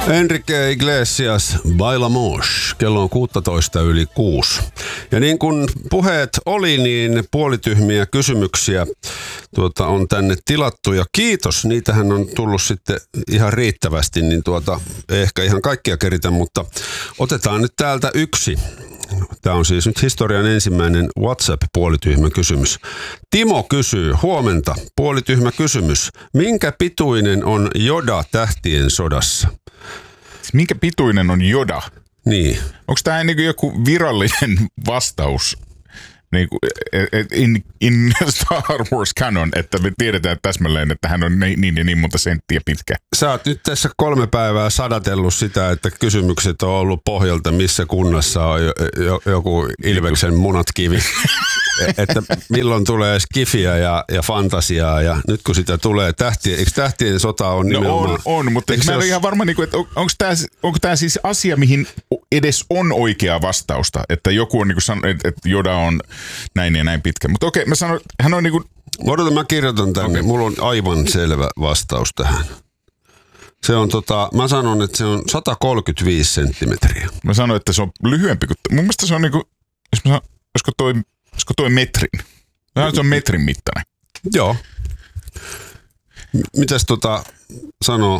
Enrique Iglesias, Bailamos. Kello on 6:16. Ja niin kuin puheet oli, niin puolityhmiä kysymyksiä on tänne tilattu. Ja kiitos, niitähän on tullut sitten ihan riittävästi, niin ehkä ihan kaikkia keritä, mutta otetaan nyt täältä yksi. Tämä on siis nyt historian ensimmäinen WhatsApp-puolityhmä kysymys. Timo kysyy, huomenta, puolityhmä kysymys. Minkä pituinen on Yoda Tähtien sodassa? Minkä pituinen on Yoda? Niin. Onko tämä niin joku virallinen vastaus in Star Wars canon, että me tiedetään täsmälleen, että hän on niin monta senttiä pitkä? Sä oot nyt tässä 3 päivää sadatellut sitä, että kysymykset on ollut pohjalta, missä kunnassa on joku Ilveksen munatkivi. Että milloin tulee skifiä ja fantasiaa, ja nyt kun sitä tulee eikö Tähtien sota on nimenomaan? No on, mutta mä en ole ihan varma, että onko tämä siis asia, mihin edes on oikea vastausta, että joku on sanonut, että Yoda on näin ja näin pitkä. Mutta okei, mä sanon, hän on Odota, mä kirjoitan tänne. Okay. Mulla on aivan selvä vastaus tähän. Se on mä sanon, että se on 135 senttimetriä. Mä sanon, että se on lyhyempi kuin, mun mielestä se on jos mä sanon, olisiko toi metrin? Se on metrin mittainen. Joo. Mitäs sanoo?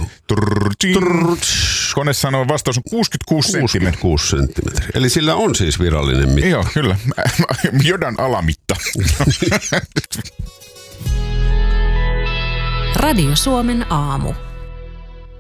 Kone sanoo, vastaus on 66 senttimetriä. 66 senttimetriä. Eli sillä on siis virallinen mitta. Joo, kyllä. Yodan alamitta. Radio Suomen aamu.